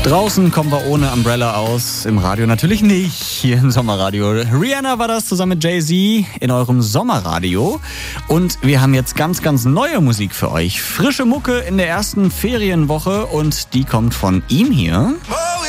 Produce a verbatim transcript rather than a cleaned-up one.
Draußen kommen wir ohne Umbrella aus, im Radio natürlich nicht, hier im Sommerradio. Rihanna war das zusammen mit Jay-Z in eurem Sommerradio. Und wir haben jetzt ganz, ganz neue Musik für euch. Frische Mucke in der ersten Ferienwoche und die kommt von ihm hier.